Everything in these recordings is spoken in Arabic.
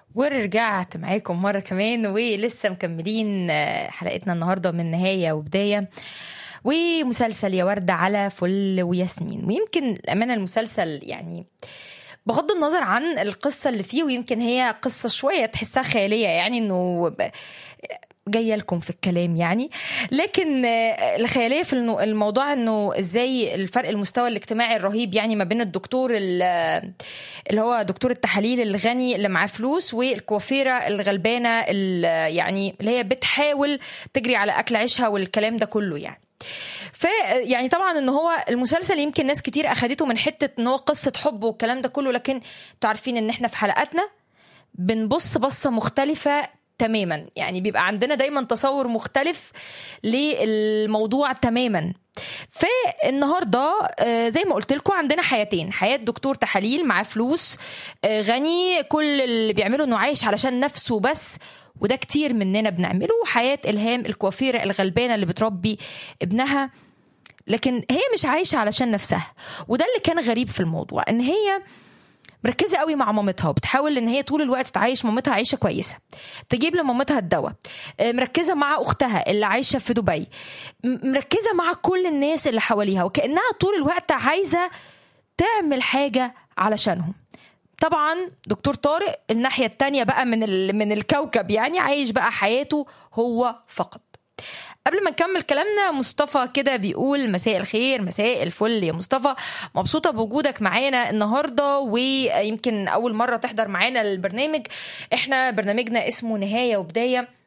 ورجعت معاكم مرة كمان ولسه مكملين حلقتنا النهاردة من نهاية وبداية ومسلسل يا وردة على فل وياسمين. ويمكن الأمانة المسلسل يعني بغض النظر عن القصة اللي فيه، ويمكن هي قصة شوية تحسها خيالية، يعني انه جايه لكم في الكلام يعني، لكن الخياليه في الموضوع انه ازاي الفرق المستوى الاجتماعي الرهيب يعني ما بين الدكتور اللي هو دكتور التحاليل الغني اللي معاه فلوس، والكوافيره الغلبانه يعني اللي هي بتحاول تجري على اكل عيشها والكلام ده كله يعني. يعني طبعا ان هو المسلسل يمكن ناس كتير اخدته من حته ان هو قصه حب والكلام ده كله، لكن انتوا عارفين ان احنا في حلقاتنا بنبص بصه مختلفه تماما، يعني بيبقى عندنا دايما تصور مختلف للموضوع تماما. فالنهارده زي ما قلت لكم عندنا حياتين، حياه دكتور تحاليل معاه فلوس غني كل اللي بيعمله انه عايش علشان نفسه بس، وده كتير مننا بنعمله. حياه إلهام الكوافيره الغلبانه اللي بتربي ابنها، لكن هي مش عايشه علشان نفسها. وده اللي كان غريب في الموضوع، ان هي مركزة قوي مع مامتها وبتحاول ان هي طول الوقت تعيش مامتها عيشة كويسة، تجيب لمامتها الدواء، مركزة مع اختها اللي عايشة في دبي، مركزة مع كل الناس اللي حواليها، وكأنها طول الوقت عايزة تعمل حاجة علشانهم. طبعا دكتور طارق الناحية التانية بقى من الكوكب، يعني عايش بقى حياته هو فقط. قبل ما نكمل كلامنا، مصطفى كده بيقول مساء الخير، مساء الفل يا مصطفى، مبسوطة بوجودك معانا النهاردة، ويمكن أول مرة تحضر معانا البرنامج. احنا برنامجنا اسمه نهاية وبداية،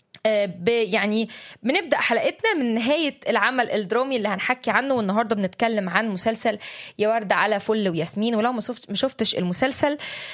يعني بنبدأ حلقتنا من نهاية العمل الدرامي اللي هنحكي عنه، والنهاردة بنتكلم عن مسلسل يا وردة على فل وياسمين. ولو ما شفتش المسلسل،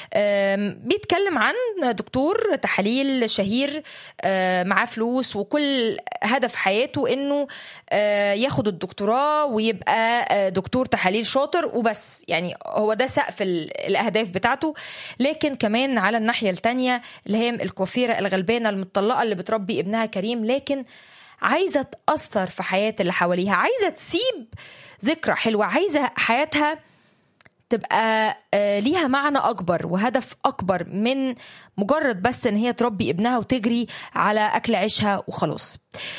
بيتكلم عن دكتور تحاليل شهير معاه فلوس، وكل هدف حياته انه ياخد الدكتوراه ويبقى دكتور تحاليل شاطر وبس، يعني هو ده سقف الأهداف بتاعته. لكن كمان على الناحية التانية اللي هي الكوافيرة الغلبانة المطلقة اللي بتربي ابنها كريم، لكن عايزة تأثر في حياة اللي حواليها، عايزة تسيب ذكرى حلوة، عايزة حياتها تبقى ليها معنى أكبر وهدف أكبر من مجرد بس إن هي تربي ابنها وتجري على أكل عيشها وخلاص.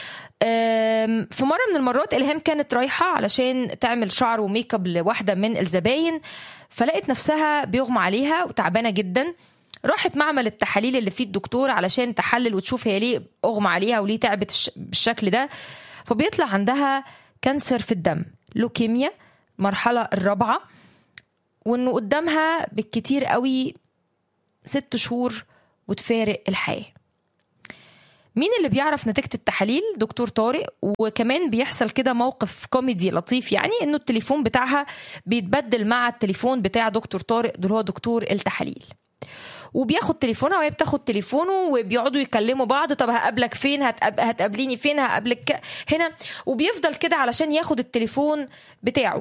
في مرة من المرات إلهام كانت رايحة علشان تعمل شعر وميك اب لواحدة من الزباين، فلقت نفسها بيغمى عليها وتعبانة جدا. راحت معمل التحاليل اللي فيه الدكتور علشان تحلل وتشوف هي ليه أغمى عليها وليه تعبت بالشكل ده، فبيطلع عندها كانسر في الدم، لوكيميا المرحلة الرابعة، وإنه قدامها بالكتير قوي 6 شهور وتفارق الحياة. مين اللي بيعرف نتيجة التحاليل؟ دكتور طارق. وكمان بيحصل كده موقف كوميدي لطيف، يعني انه التليفون بتاعها بيتبدل مع التليفون بتاع دكتور طارق، اللي هو دكتور التحاليل، وبياخد تليفونها وهي بتاخد تليفونه، وبيقعدوا يكلموا بعض. طب هقابلك فين؟ هتقابليني فين؟ هقابلك هنا. وبيفضل كده علشان ياخد التليفون بتاعه،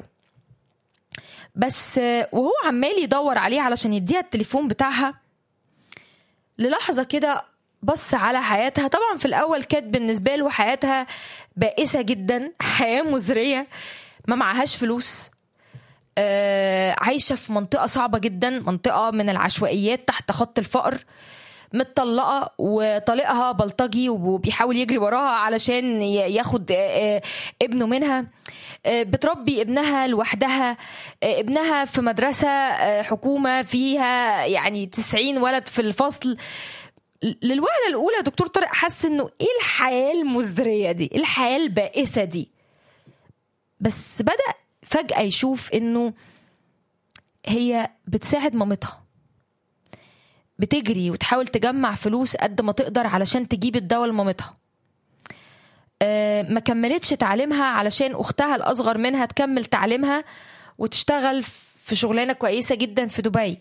بس وهو عمال يدور عليه علشان يديها التليفون بتاعها، للحظة كده بص على حياتها. طبعا في الأول كانت بالنسبة له حياتها بائسة جدا، حياة مزرية، ما معهاش فلوس، عايشة في منطقة صعبة جدا، منطقة من العشوائيات تحت خط الفقر، متطلقة وطليقها بلطجي وبيحاول يجري وراها علشان ياخد ابنه منها، بتربي ابنها لوحدها، ابنها في مدرسة حكومة فيها يعني 90 ولد في الفصل. للوهلة الأولى دكتور طارق حس إنه إيه الحياة المزدرية دي، إيه الحياة البائسة دي، بس بدأ فجأة يشوف إنه هي بتساعد مامتها، بتجري وتحاول تجمع فلوس قد ما تقدر علشان تجيب الدواء لمامتها. ما كملتش تعليمها علشان أختها الأصغر منها تكمل تعليمها وتشتغل في شغلانة كويسة جدا في دبي.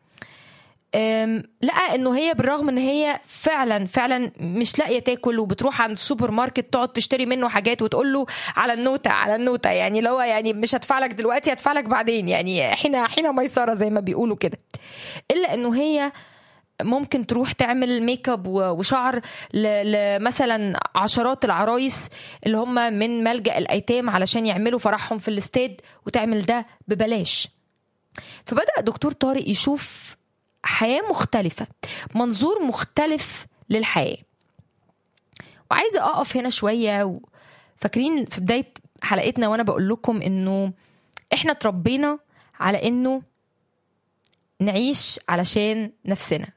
لقى انه هي بالرغم ان هي فعلا مش لاقيه تاكل، وبتروح عند السوبر ماركت تقعد تشتري منه حاجات وتقول له على النوتة، يعني لو يعني مش هدفع لك دلوقتي، هدفع لك بعدين، يعني حين ميسره زي ما بيقولوا كده. الا انه هي ممكن تروح تعمل ميك اب وشعر مثلا عشرات العرايس اللي هم من ملجأ الايتام علشان يعملوا فرحهم في الاستاد، وتعمل ده ببلاش. فبدأ دكتور طارق يشوف حياة مختلفة، منظور مختلف للحياة. وعايزة أقف هنا شوية. فاكرين في بداية حلقتنا وأنا بقول لكم إنه إحنا تربينا على إنه نعيش علشان نفسنا.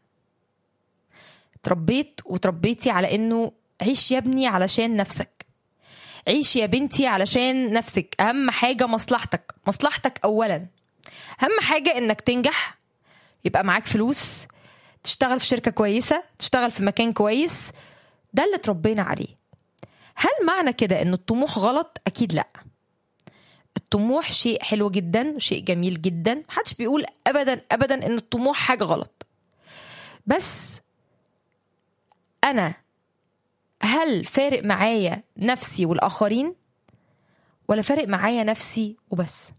تربيت وتربيتي على إنه عيش يا ابني علشان نفسك، عيش يا بنتي علشان نفسك. أهم حاجة مصلحتك، مصلحتك أولا. أهم حاجة إنك تنجح، يبقى معاك فلوس، تشتغل في شركة كويسة، تشتغل في مكان كويس. ده اللي تربينا عليه. هل معنى كده إن الطموح غلط؟ أكيد لأ. الطموح شيء حلو جدا وشيء جميل جدا، محدش بيقول أبدا أبدا إن الطموح حاجة غلط. بس أنا هل فارق معايا نفسي والآخرين، ولا فارق معايا نفسي وبس؟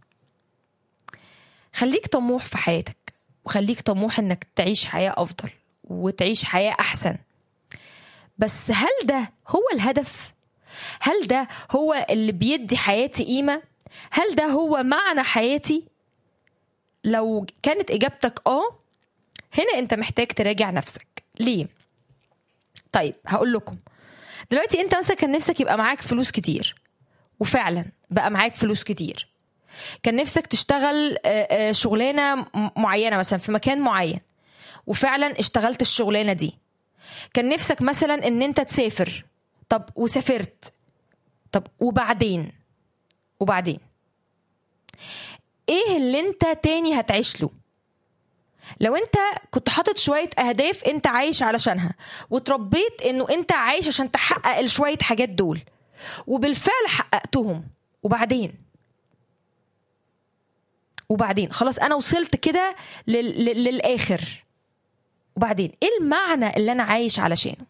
خليك طموح في حياتك، وخليك طموح إنك تعيش حياة أفضل وتعيش حياة أحسن. بس هل ده هو الهدف؟ هل ده هو اللي بيدي حياتي قيمة؟ هل ده هو معنى حياتي؟ لو كانت إجابتك هنا أنت محتاج تراجع نفسك. ليه؟ طيب هقول لكم. دلوقتي أنت مثلا كان نفسك يبقى معاك فلوس كتير، وفعلا بقى معاك فلوس كتير. كان نفسك تشتغل شغلانة معينة مثلا في مكان معين، وفعلا اشتغلت الشغلانة دي. كان نفسك مثلا ان انت تسافر، طب وسافرت، طب وبعدين ايه اللي انت تاني هتعيش له؟ لو انت كنت حاطط شوية اهداف انت عايش علشانها، وتربيت انه انت عايش عشان تحقق الشوية حاجات دول، وبالفعل حققتهم، وبعدين خلاص انا وصلت كده للاخر، وبعدين ايه المعنى اللي انا عايش علشانه؟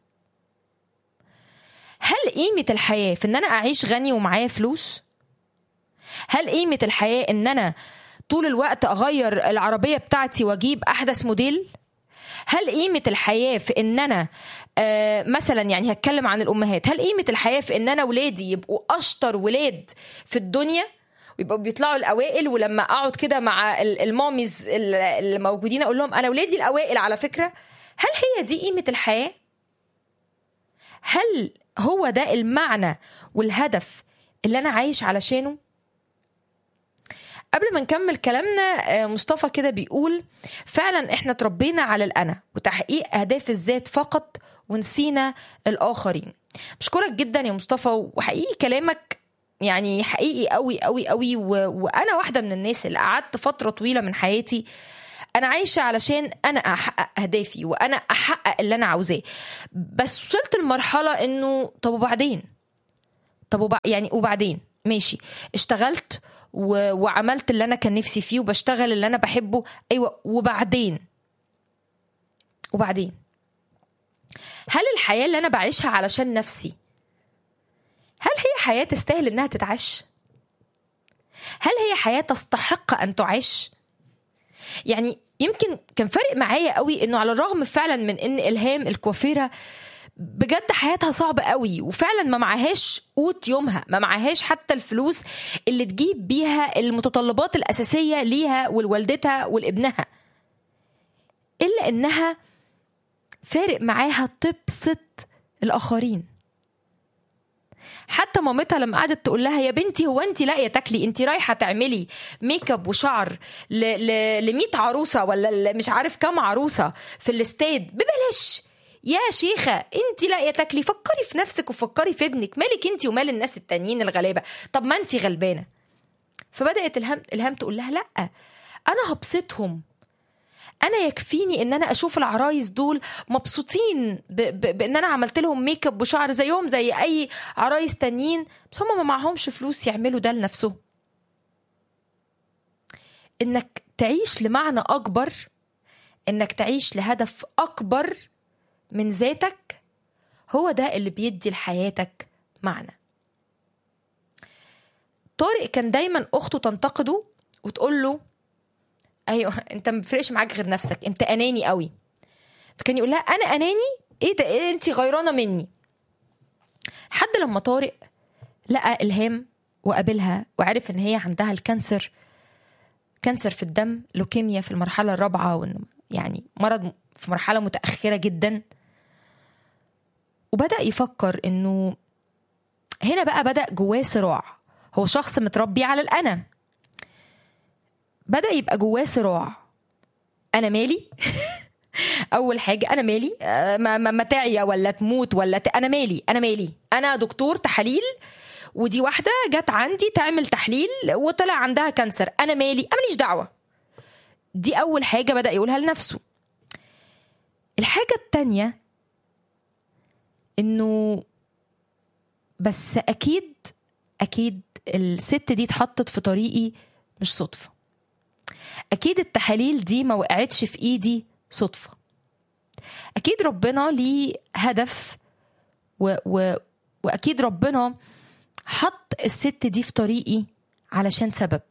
هل قيمة الحياة في ان انا اعيش غني ومعايا فلوس؟ هل قيمة الحياة ان انا طول الوقت اغير العربية بتاعتي واجيب احدث موديل؟ هل قيمة الحياة في ان انا مثلا، يعني هتكلم عن الامهات، هل قيمة الحياة في ان انا ولادي يبقوا اشطر ولاد في الدنيا ويبقوا بيطلعوا الاوائل، ولما اقعد كده مع الماميز اللي موجودين اقول لهم انا ولادي الاوائل على فكرة؟ هل هي دي قيمة الحياة؟ هل هو ده المعنى والهدف اللي انا عايش علشانه؟ قبل ما نكمل كلامنا، مصطفى كده بيقول فعلا احنا تربينا على الأنا وتحقيق أهداف الذات فقط، ونسينا الآخرين. بشكرك جدا يا مصطفى، وحقيقي كلامك يعني حقيقي قوي قوي قوي. وأنا واحدة من الناس اللي قعدت فترة طويلة من حياتي أنا عايشة علشان أنا أحقق أهدافي وأنا أحقق اللي أنا عاوزاه، بس وصلت لمرحلة إنه طب وبعدين؟ وبعدين ماشي، اشتغلت وعملت اللي أنا كان نفسي فيه وبشتغل اللي أنا بحبه، أيوة، وبعدين هل الحياة اللي أنا بعيشها علشان نفسي هل هي حياة تستاهل إنها تتعاش؟ هل هي حياة تستحق أن تعيش؟ يعني يمكن كان فارق معايا قوي إنه على الرغم فعلا من إن إلهام الكوافيرة بجد حياتها صعبة قوي، وفعلا ما معهاش قوت يومها، ما معهاش حتى الفلوس اللي تجيب بيها المتطلبات الأساسية ليها ولوالدتها ولابنها، إلا إنها فارق معاها تبسط الآخرين. حتى مامتها لما قعدت تقول لها يا بنتي هو انت لاقيه تاكلي، انت رايحه تعملي ميك اب وشعر ل 100 عروسه ولا مش عارف كام عروسه في الاستاد ببلاش، يا شيخه انت لاقيه تاكلي، فكري في نفسك وفكري في ابنك، مالك انت ومال الناس التانيين الغلابه، طب ما انت غلبانه. فبدات الهام تقول لها لا، انا هبسطهم، انا يكفيني ان انا اشوف العرايس دول مبسوطين بان انا عملت لهم ميك اب وشعر زيهم زي اي عرايس تانيين، بس هم ما معهمش فلوس يعملوا ده لنفسهم. انك تعيش لمعنى اكبر، انك تعيش لهدف اكبر من ذاتك، هو ده اللي بيدي لحياتك معنى. طارق كان دايما اخته تنتقده وتقول له ايوه انت ما بيفرقش معاك غير نفسك، انت اناني قوي. فكان يقول لها انا اناني؟ ايه ده، إيه انت غيرانه مني؟ لحد لما طارق لقى الهام وقابلها وعرف ان هي عندها الكانسر، كانسر في الدم، لوكيميا في المرحله الرابعه، وان يعني مرض في مرحلة متأخرة جدا، وبدأ يفكر إنه هنا بقى بدأ جواه صراع. هو شخص متربي على الأنا، بدأ يبقى جواه صراع. أنا مالي؟ أول حاجة أنا مالي؟ ما تعيا ولا تموت ولا أنا مالي؟ أنا دكتور تحاليل، ودي واحدة جت عندي تعمل تحليل وطلع عندها كانسر، أنا مالي؟ أنا ماليش دعوة. دي أول حاجة بدأ يقولها لنفسه. الحاجة التانية إنه بس أكيد الست دي اتحطت في طريقي مش صدفة، أكيد التحاليل دي ما وقعتش في إيدي صدفة، أكيد ربنا ليه هدف وأكيد ربنا حط الست دي في طريقي علشان سبب.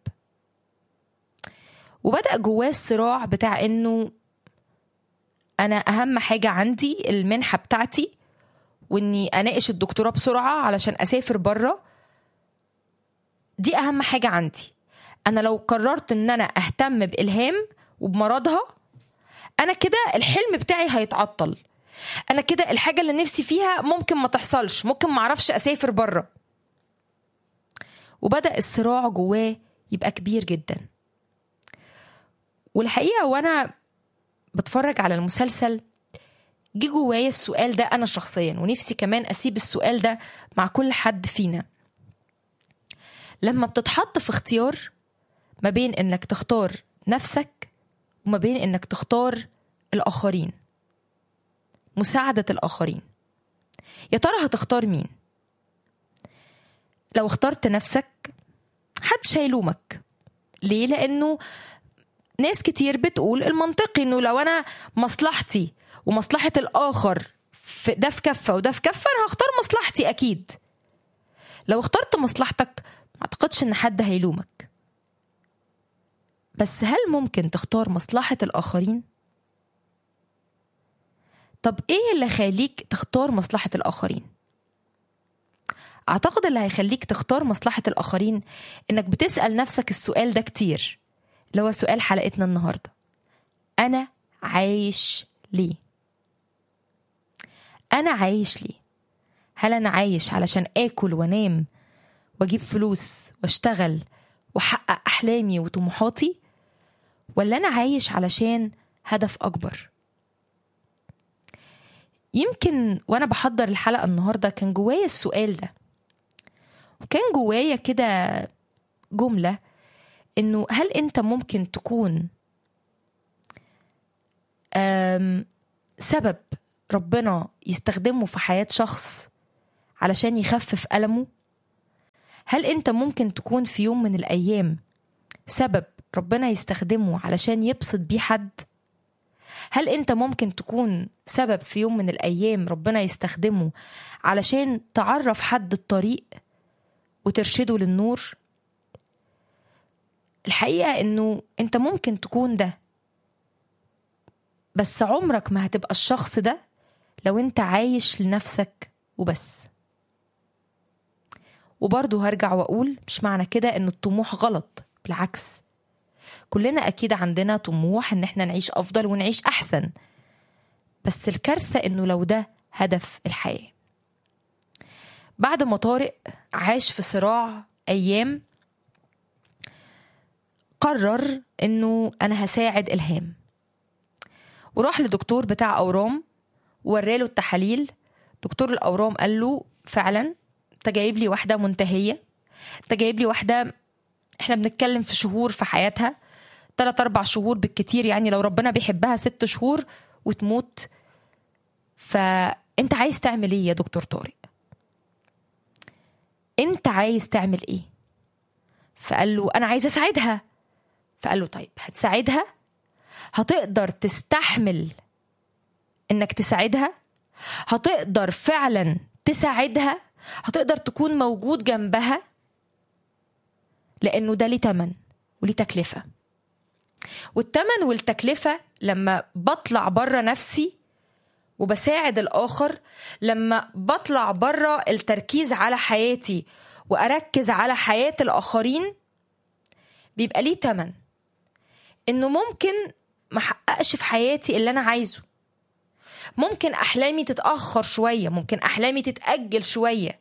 وبدأ جواه الصراع بتاع إنه أنا أهم حاجة عندي المنحة بتاعتي، وإني أناقش الدكتوراه بسرعة علشان أسافر برا، دي أهم حاجة عندي. أنا لو قررت إن أنا أهتم بإلهام وبمرضها، أنا كده الحلم بتاعي هيتعطل، أنا كده الحاجة اللي نفسي فيها ممكن ما تحصلش، ممكن ما أعرفش أسافر برا. وبدأ الصراع جواه يبقى كبير جدا. والحقيقة وأنا بتفرج على المسلسل جه جوايا السؤال ده أنا شخصيا، ونفسي كمان أسيب السؤال ده مع كل حد فينا. لما بتتحط في اختيار ما بين إنك تختار نفسك وما بين إنك تختار الآخرين، مساعدة الآخرين، يا ترى هتختار مين؟ لو اخترت نفسك محدش هيلومك. ليه؟ لأنه ناس كتير بتقول المنطقي إنه لو أنا مصلحتي ومصلحة الآخر ده في كفة وده في كفة، أنا هختار مصلحتي أكيد. لو اخترت مصلحتك ما أعتقدش إن حد هيلومك. بس هل ممكن تختار مصلحة الآخرين؟ طب إيه اللي هيخليك تختار مصلحة الآخرين؟ أعتقد اللي هيخليك تختار مصلحة الآخرين إنك بتسأل نفسك السؤال ده كتير، اللي هو سؤال حلقتنا النهاردة: أنا عايش ليه؟ أنا عايش ليه؟ هل أنا عايش علشان آكل وانام واجيب فلوس واشتغل وحقق أحلامي وطموحاتي، ولا أنا عايش علشان هدف أكبر؟ يمكن وأنا بحضر الحلقة النهاردة كان جوايا السؤال ده، وكان جوايا كده جملة إنه هل أنت ممكن تكون سبب ربنا يستخدمه في حياة شخص علشان يخفف ألمه؟ هل أنت ممكن تكون في يوم من الأيام سبب ربنا يستخدمه علشان يبسط بيه حد؟ هل أنت ممكن تكون سبب في يوم من الأيام ربنا يستخدمه علشان تعرف حد الطريق وترشده للنور؟ الحقيقة إنه أنت ممكن تكون ده، بس عمرك ما هتبقى الشخص ده لو أنت عايش لنفسك وبس. وبرضه هرجع وأقول مش معنى كده إن الطموح غلط، بالعكس، كلنا أكيد عندنا طموح إن احنا نعيش أفضل ونعيش أحسن، بس الكارثة إنه لو ده هدف الحياة. بعد ما طارق عاش في صراع أيام، قرر إنه أنا هساعد إلهام، وراح لدكتور بتاع أورام ووراله التحاليل. دكتور الأورام قال له فعلا انت جايب لي واحدة منتهية، انت جايب لي واحدة احنا بنتكلم في شهور في حياتها، 3-4 شهور بالكتير، يعني لو ربنا بيحبها 6 شهور وتموت. فانت عايز تعمل ايه يا دكتور طارق؟ انت عايز تعمل ايه؟ فقال له انا عايز اساعدها. فقال له طيب هتساعدها؟ هتقدر تستحمل انك تساعدها؟ هتقدر فعلا تساعدها؟ هتقدر تكون موجود جنبها؟ لانه ده ليه تمن وليه تكلفة، والتمن والتكلفة لما بطلع برا نفسي وبساعد الآخر، لما بطلع برا التركيز على حياتي وأركز على حياة الآخرين، بيبقى ليه تمن. إنه ممكن ما حققش في حياتي اللي أنا عايزه، ممكن أحلامي تتأخر شوية، ممكن أحلامي تتأجل شوية.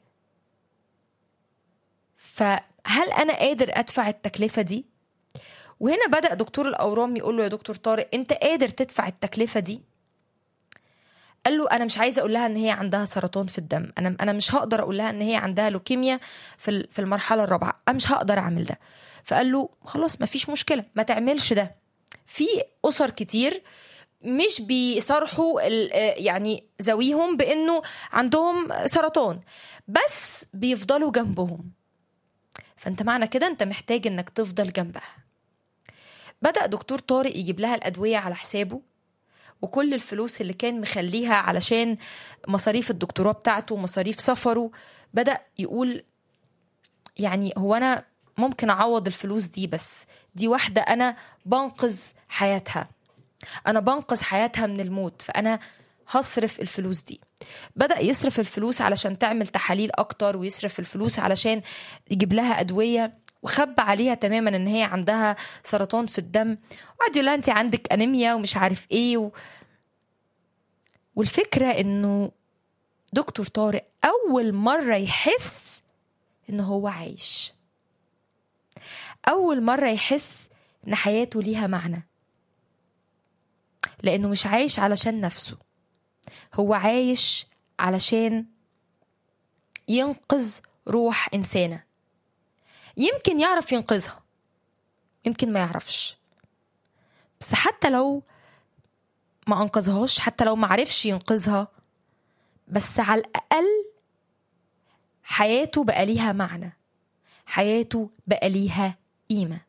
فهل أنا قادر أدفع التكلفة دي؟ وهنا بدأ دكتور الأورام يقول له يا دكتور طارق أنت قادر تدفع التكلفة دي؟ قال له أنا مش عايزة أقول لها إن هي عندها سرطان في الدم، أنا مش هقدر أقول لها إن هي عندها لوكيميا في المرحلة الرابعة، أنا مش هقدر أعمل ده. فقال له خلاص مفيش مشكلة، ما تعملش ده. في أسر كتير مش بيصرحوا يعني ذويهم بأنه عندهم سرطان، بس بيفضلوا جنبهم. فأنت معنى كده أنت محتاج أنك تفضل جنبها. بدأ دكتور طارق يجيب لها الأدوية على حسابه، وكل الفلوس اللي كان مخليها علشان مصاريف الدكتوراه بتاعته ومصاريف سفره، بدأ يقول يعني هو أنا ممكن أعوض الفلوس دي، بس دي واحدة أنا بنقذ حياتها، أنا بنقذ حياتها من الموت، فأنا هصرف الفلوس دي. بدأ يصرف الفلوس علشان تعمل تحاليل أكتر، ويصرف الفلوس علشان يجيب لها أدوية، وخبى عليها تماما ان هي عندها سرطان في الدم، وقعد يقول لها انت عندك انيميا ومش عارف ايه والفكرة انه دكتور طارق اول مرة يحس ان هو عايش، اول مرة يحس ان حياته ليها معنى، لانه مش عايش علشان نفسه، هو عايش علشان ينقذ روح انسانة. يمكن يعرف ينقذها، يمكن ما يعرفش، بس حتى لو ما أنقذهاش، حتى لو ما عرفش ينقذها، بس على الأقل حياته بقى ليها معنى، حياته بقى ليها قيمة.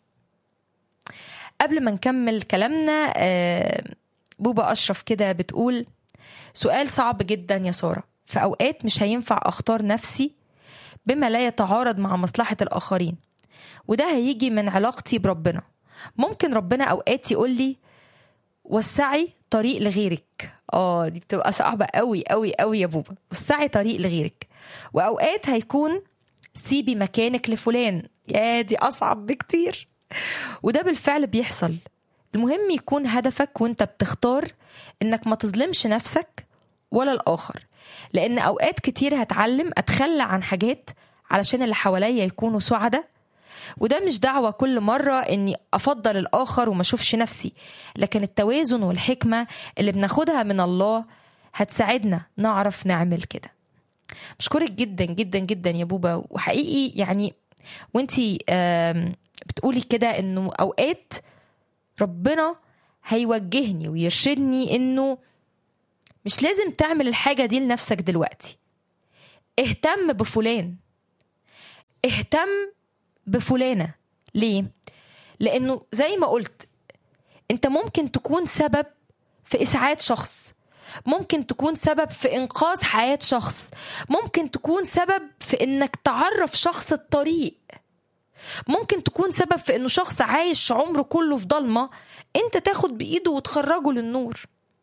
قبل ما نكمل كلامنا بوبا أشرف كده بتقول سؤال صعب جدا يا سارة، في أوقات مش هينفع أختار نفسي بما لا يتعارض مع مصلحة الآخرين، وده هيجي من علاقتي بربنا. ممكن ربنا أوقات يقول لي وسعي طريق لغيرك، دي بتبقى صعبة قوي قوي قوي يا بوبا، وسعي طريق لغيرك. وأوقات هيكون سيبي مكانك لفلان، يا دي أصعب بكتير، وده بالفعل بيحصل. المهم يكون هدفك وانت بتختار انك ما تظلمش نفسك ولا الآخر، لأن أوقات كتير هتعلم أتخلى عن حاجات علشان اللي حواليا يكونوا سعداء، وده مش دعوة كل مرة اني افضل الاخر وما اشوفش نفسي، لكن التوازن والحكمة اللي بناخدها من الله هتساعدنا نعرف نعمل كده. بشكرك جدا جدا جدا يا بوبا، وحقيقي يعني وانتي بتقولي كده انه اوقات ربنا هيوجهني ويرشدني انه مش لازم تعمل الحاجة دي لنفسك دلوقتي، اهتم بفلان، اهتم بفلانة. ليه؟ لأنه زي ما قلت أنت ممكن تكون سبب في إسعاد شخص، ممكن تكون سبب في إنقاذ حياة شخص، ممكن تكون سبب في إنك تعرف شخص الطريق، ممكن تكون سبب في إنه شخص عايش عمره كله في ضلمة أنت تاخد بإيده وتخرجه للنور.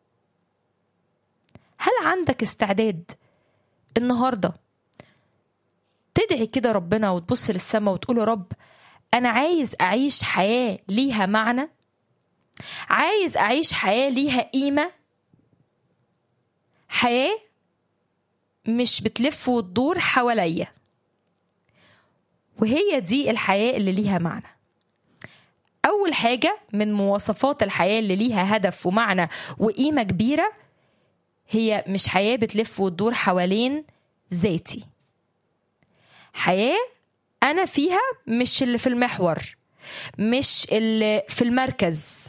هل عندك استعداد النهاردة تدعي كده ربنا وتبص للسماء وتقول يا رب أنا عايز أعيش حياة ليها معنى، عايز أعيش حياة ليها قيمة، حياة مش بتلف وتدور حواليا، وهي دي الحياة اللي ليها معنى. أول حاجة من مواصفات الحياة اللي ليها هدف ومعنى وقيمة كبيرة هي مش حياة بتلف وتدور حوالين ذاتي، حياة أنا فيها مش اللي في المحور، مش اللي في المركز،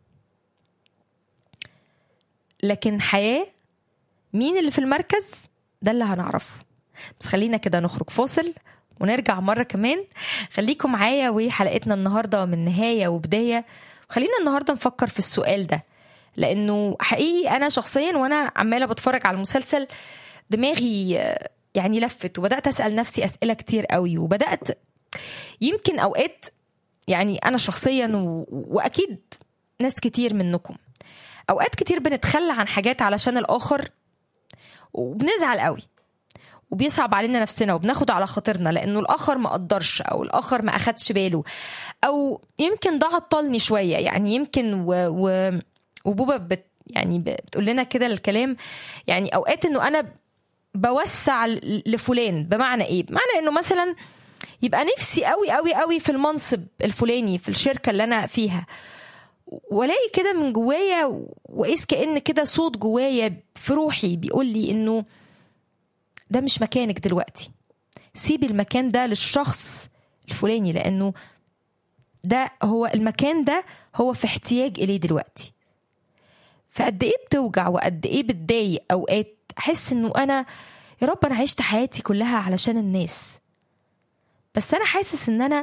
لكن حياة مين اللي في المركز ده اللي هنعرفه. بس خلينا كده نخرج فاصل ونرجع مرة كمان. خليكم معايا وحلقتنا النهاردة من نهاية وبداية، وخلينا النهاردة نفكر في السؤال ده، لأنه حقيقي أنا شخصيا وأنا عمالة بتفرج على المسلسل دماغي يعني لفت، وبدأت أسأل نفسي أسئلة كتير قوي، وبدأت يمكن أوقات يعني أنا شخصيا وأكيد ناس كتير منكم أوقات كتير بنتخلى عن حاجات علشان الآخر وبنزعل قوي، وبيصعب علينا نفسنا وبناخد على خاطرنا لانه الاخر ما قدرش او الاخر ما اخدش باله، او يمكن ده عطلني شويه. يعني يمكن وبوبا يعني بتقول لنا كده الكلام، يعني اوقات انه انا بوسع لفلان. بمعنى ايه؟ بمعنى انه مثلا يبقى نفسي قوي قوي قوي في المنصب الفلاني في الشركه اللي انا فيها، ولاقي كده من جوايا وقيس كأن كده صوت جوايا في روحي بيقول لي انه ده مش مكانك دلوقتي، سيبي المكان ده للشخص الفلاني، لانه ده هو المكان ده هو في احتياج اليه دلوقتي. فقد ايه بتوجع وقد ايه بتضايق اوقات احس انه انا يا رب انا عشت حياتي كلها علشان الناس، بس انا حاسس ان انا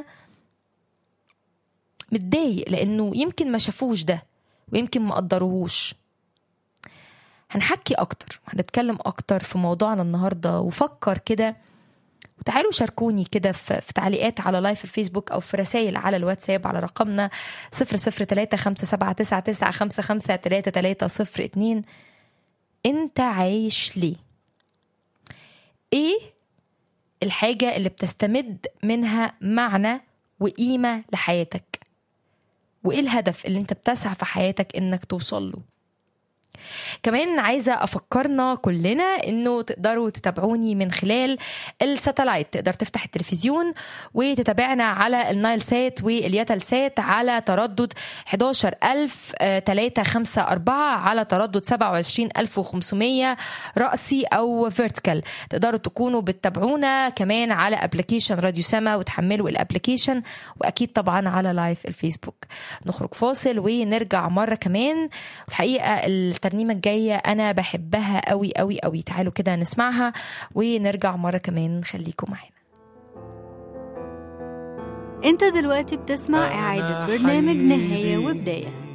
متضايق لانه يمكن ما شافوش ده ويمكن ما قدروهوش. هنحكي اكتر وهنتكلم اكتر في موضوعنا النهارده، وفكر كده وتعالوا شاركوني كده في تعليقات على لايف الفيسبوك او في رسائل على الواتساب على رقمنا 003-579-553302. انت عايش ليه؟ ايه الحاجة اللي بتستمد منها معنى وقيمة لحياتك؟ وايه الهدف اللي انت بتسعى في حياتك انك توصل له؟ كمان عايزة أفكرنا كلنا إنه تقدروا تتابعوني من خلال الساتلايت. تقدر تفتح التلفزيون وتتابعنا على النايل سات والياتل سات على تردد 11354 على تردد 27500 رأسي أو فيرتيكال. تقدروا تكونوا بتتابعونا كمان على أبليكيشن راديو سما وتحملوا الأبليكيشن، وأكيد طبعا على لايف الفيسبوك. نخرج فاصل ونرجع مرة كمان. الحقيقة الترنيمة الجاية أنا بحبها قوي قوي قوي، تعالوا كده نسمعها ونرجع مرة كمان. خليكم معنا. انت دلوقتي بتسمع إعادة برنامج نهاية وبداية.